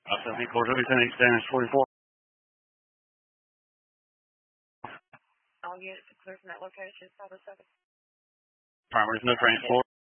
Headquarters, Lieutenant Dennis 44. All units are clear from that location, 507. Primary, no transport.